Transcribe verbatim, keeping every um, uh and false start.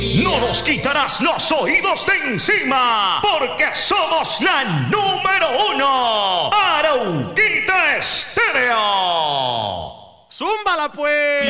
No nos quitarás los oídos de encima, porque somos la número uno. Arauquita Estéreo. ¡Zúmbala, pues!